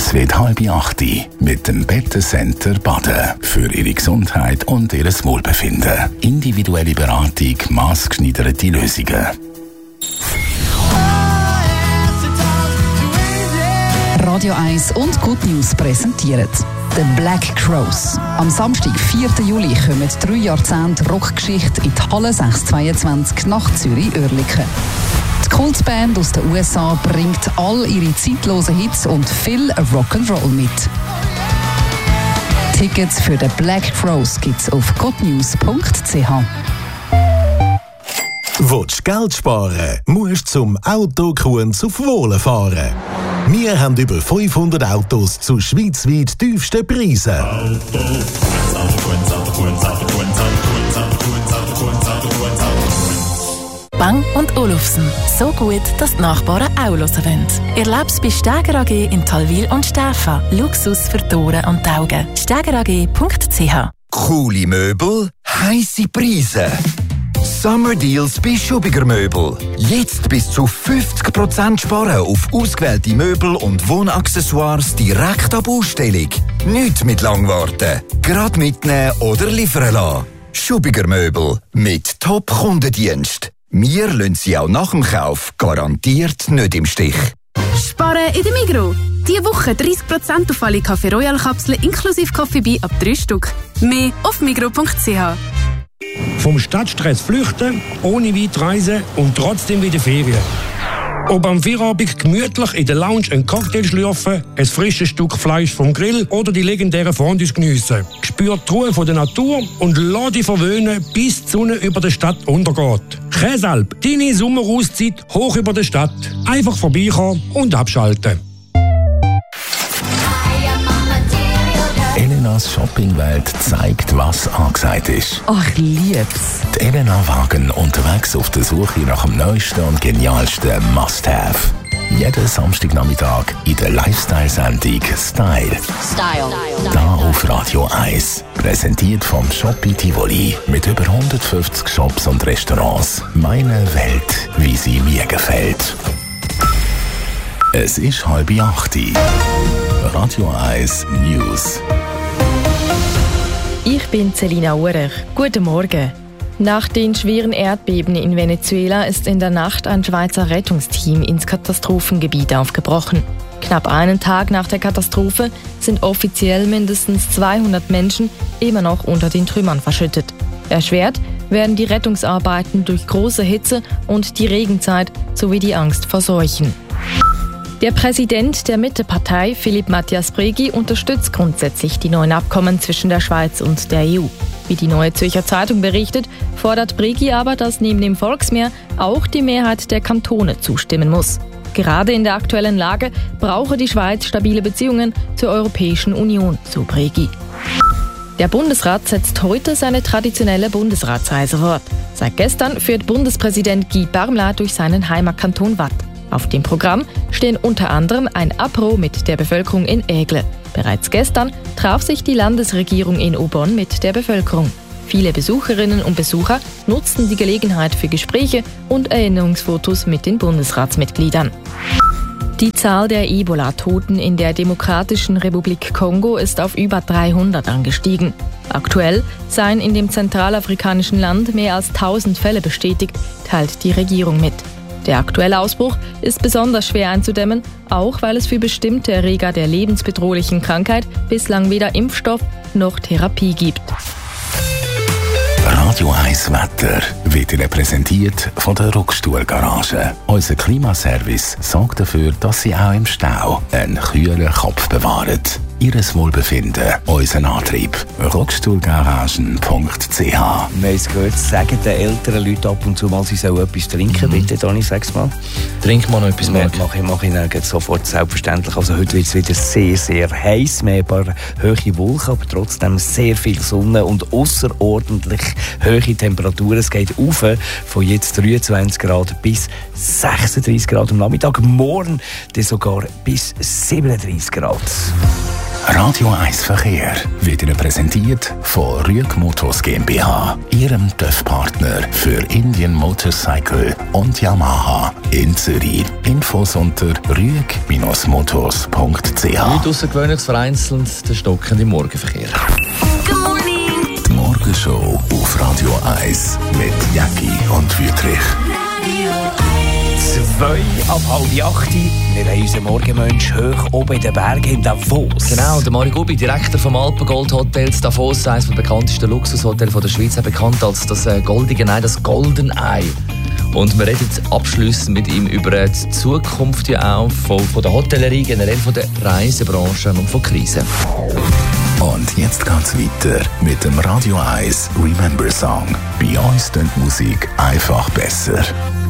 Es wird 7:30 mit dem Bettencenter Baden. Für Ihre Gesundheit und Ihr Wohlbefinden. Individuelle Beratung, maßgeschneiderte Lösungen. Radio 1 und Good News präsentieren The Black Crowes. Am Samstag, 4. Juli, kommen 3 Jahrzehnte Rockgeschichte in die Halle 622 nach Zürich-Oerlikon. Die Kultband aus den USA bringt all ihre zeitlosen Hits und viel Rock'n'Roll mit. Tickets für The Black Crowes gibt's auf goodnews.ch. Willst du Geld sparen, musst du zum Autokunz auf Wohlen fahren. Wir haben über 500 Autos zu schweizweit tiefsten Preisen. Bang & Olufsen. So gut, dass die Nachbarn auch hören wollen. Erleb's bei Steger AG in Talwil und Stäfa. Luxus für die Ohren und die Augen. stegerag.ch. Coole Möbel, heisse Preise. Summer Deals bei Schubiger Möbel. Jetzt bis zu 50% sparen auf ausgewählte Möbel und Wohnaccessoires direkt ab Ausstellung. Nicht mit Langwarten. Gerade mitnehmen oder liefern lassen. Schubiger Möbel mit Top-Kundendienst. Wir lassen Sie auch nach dem Kauf garantiert nicht im Stich. Sparen in der Migros. Diese Woche 30% auf alle Café Royal Kapseln inklusive Coffee ab 3 Stück. Mehr auf migros.ch. Vom Stadtstress flüchten, ohne weit reisen und trotzdem wieder Ferien. Ob am Feierabend gemütlich in der Lounge einen Cocktail schlürfen, ein frisches Stück Fleisch vom Grill oder die legendären Fondues geniessen. Spür die Ruhe von der Natur und lass dich verwöhnen, bis die Sonne über der Stadt untergeht. Käsalp, deine Sommerauszeit hoch über der Stadt. Einfach vorbeikommen und abschalten. Elenas Shoppingwelt zeigt, was angesagt ist. Ach, ich lieb's. Die Elena-Wagen unterwegs auf der Suche nach dem neuesten und genialsten Must-Have. Jeden Samstagnachmittag in der Lifestyle-Sendung Style. Da auf Radio 1. Präsentiert vom Shoppi Tivoli. Mit über 150 Shops und Restaurants. Meine Welt, wie sie mir gefällt. Es ist 7:30. Radio 1 News. Ich bin Selina Urer. Guten Morgen. Nach den schweren Erdbeben in Venezuela ist in der Nacht ein Schweizer Rettungsteam ins Katastrophengebiet aufgebrochen. Knapp einen Tag nach der Katastrophe sind offiziell mindestens 200 Menschen immer noch unter den Trümmern verschüttet. Erschwert werden die Rettungsarbeiten durch große Hitze und die Regenzeit sowie die Angst vor Seuchen. Der Präsident der Mittepartei, Philipp Matthias Bregi, unterstützt grundsätzlich die neuen Abkommen zwischen der Schweiz und der EU. Wie die Neue Zürcher Zeitung berichtet, fordert Bregi aber, dass neben dem Volksmehr auch die Mehrheit der Kantone zustimmen muss. Gerade in der aktuellen Lage brauche die Schweiz stabile Beziehungen zur Europäischen Union, so Bregi. Der Bundesrat setzt heute seine traditionelle Bundesratsreise fort. Seit gestern führt Bundespräsident Guy Parmelin durch seinen Heimatkanton Waadt. Auf dem Programm stehen unter anderem ein Apéro mit der Bevölkerung in Aigle. Bereits gestern traf sich die Landesregierung in Aubonne mit der Bevölkerung. Viele Besucherinnen und Besucher nutzten die Gelegenheit für Gespräche und Erinnerungsfotos mit den Bundesratsmitgliedern. Die Zahl der Ebola-Toten in der Demokratischen Republik Kongo ist auf über 300 angestiegen. Aktuell seien in dem zentralafrikanischen Land mehr als 1000 Fälle bestätigt, teilt die Regierung mit. Der aktuelle Ausbruch ist besonders schwer einzudämmen, auch weil es für bestimmte Erreger der lebensbedrohlichen Krankheit bislang weder Impfstoff noch Therapie gibt. Radio 1 Wetter wird Ihnen präsentiert von der Ruckstuhlgarage. Unser Klimaservice sorgt dafür, dass Sie auch im Stau einen kühlen Kopf bewahren. Ihres Wohlbefinden, unseren Antrieb. Ruckstuhlgaragen.ch. Wir haben es gehört, sagen den älteren Leuten ab und zu mal, sie sollen etwas trinken. Bitte, Dani, sag's mal. Trink mal noch etwas, Marc. Mach ich dann sofort, selbstverständlich. Also heute wird es wieder sehr, sehr heiß. Wir haben ein paar hohe Wolken, aber trotzdem sehr viel Sonne und außerordentlich hohe Temperaturen. Es geht auf von jetzt 23 Grad bis 36 Grad am Nachmittag. Morgen dann sogar bis 37 Grad. Radio 1 Verkehr wird Ihnen präsentiert von Rüeg Motors GmbH, Ihrem TÜV-Partner für Indian Motorcycle und Yamaha in Zürich. Infos unter rüeg-motors.ch. Nicht außergewöhnliches, vereinzelt der stockende Morgenverkehr. Die Morgenshow auf Radio 1 mit Jacki und Wüthrich. 7:30. Wir haben unseren Morgenmensch hoch oben in den Bergen in Davos. Genau, der Mario Gubi, Direktor vom Alpengold Hotel Davos, eines der bekanntesten Luxushotels der Schweiz, bekannt als das goldige Ei, das Golden Eye. Und wir reden jetzt abschliessend mit ihm über die Zukunft ja auch von der Hotellerie, generell von der Reisebranche und von Krisen. Und jetzt geht's weiter mit dem Radio 1 Remember Song. Bei uns klingt Musik einfach besser.